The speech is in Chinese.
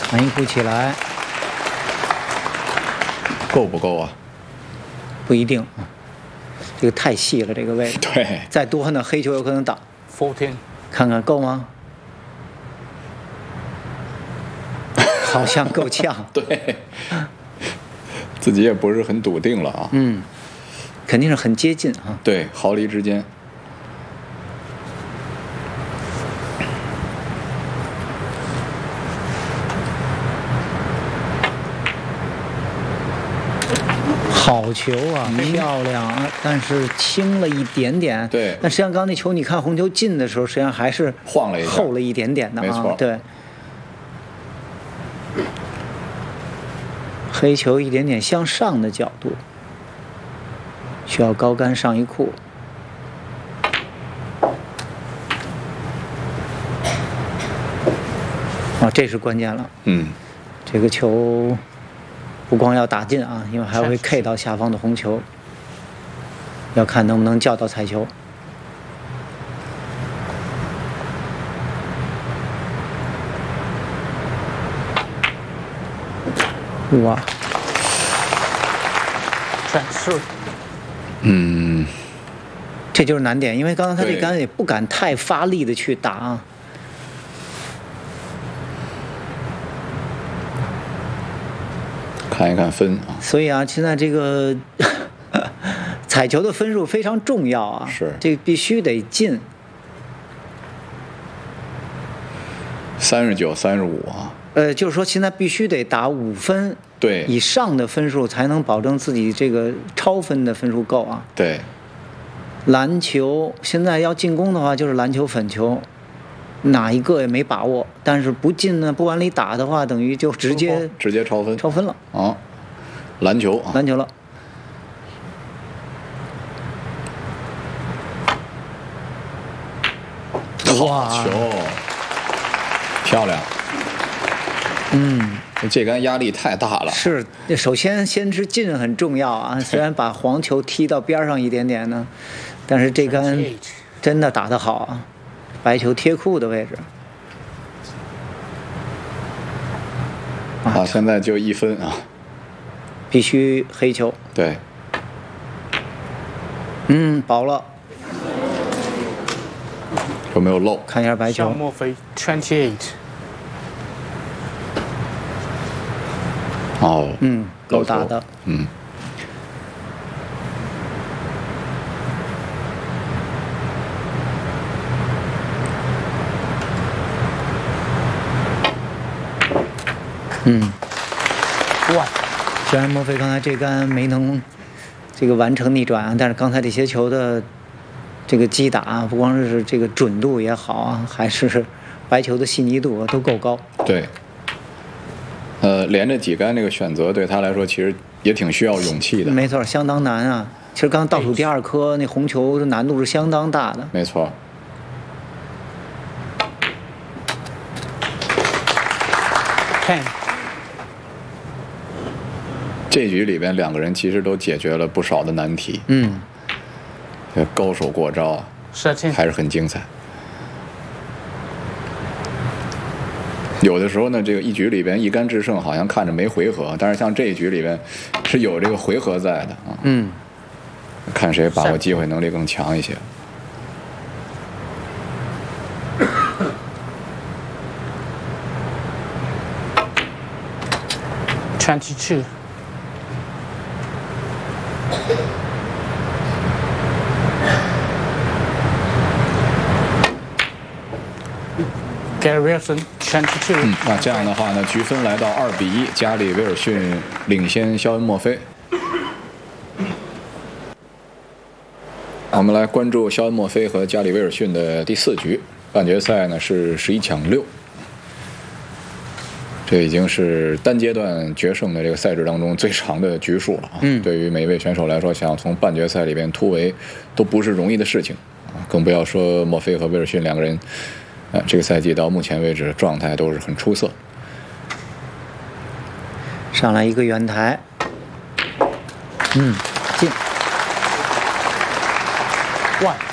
反应不起来， 够不够啊？ 不一定啊，这个太细了，这个位置。 对， 再多呢，黑球有可能挡。 14。 看看够吗？好像够呛。 对，自己也不是很笃定了啊。 嗯，肯定是很接近啊。 对，毫厘之间。 好球啊，漂亮啊！但是轻了一点点。 对。 但实际上，刚刚那球，你看红球进的时候，实际上还是晃了一下， 厚了一点点的啊。 没错。 对。黑球一点点向上的角度，需要高杆上一库。啊，这是关键了。 嗯。 这个球。 不光要打进啊，因为还会 K 到下方的红球，要看能不能叫到彩球。哇！ 嗯， 这就是难点，因为刚刚他这杆也不敢太发力的去打啊。 看一看分啊， 所以啊，现在这个彩球的分数非常重要啊， 是这个必须得进。 39、35啊。 就是说现在必须得打5分对以上的分数，才能保证自己这个超分的分数够啊。 对。 篮球现在要进攻的话，就是篮球、粉球。 哪一个也没把握，但是不进呢，不往里打的话，等于就直接超分， 超分了啊！篮球啊， 篮球了， 好球，漂亮。 嗯， 这杆压力太大了。 是，首先先是进很重要啊，虽然把黄球踢到边上一点点呢，但是这杆真的打得好啊。 白球贴库的位置， 啊，现在就1分啊， 必须黑球。 对， 薄了， 有没有漏？ 看一下白球。 墨菲28。 哦， 够打的，哇！虽然墨菲刚才这杆没能这个完成逆转啊，但是刚才这些球的这个击打，不光是这个准度也好啊，还是白球的细腻度都够高。 对。连着几杆那个选择对他来说其实也挺需要勇气的。 没错，相当难啊。其实刚倒数第2颗那红球的难度是相当大的。 没错。 10。 这局里边2个人其实都解决了不少的难题。高手过招啊，还是很精彩。有的时候呢，这个一局里边一杆制胜，好像看着没回合，但是像这一局里边是有这个回合在的啊。看谁把握机会能力更强一些。 22。 Gary Wilson 22。 那这样的话呢，局分来到2比1，加里威尔逊领先肖恩墨菲。我们来关注肖恩墨菲和加里威尔逊的第4局，半决赛呢是11抢6。这已经是单阶段决胜的这个赛制当中最长的局数了啊！对于每一位选手来说，想从半决赛里边突围都不是容易的事情啊，更不要说墨菲和威尔逊2个人，这个赛季到目前为止状态都是很出色。 上来一个圆台，进。 1。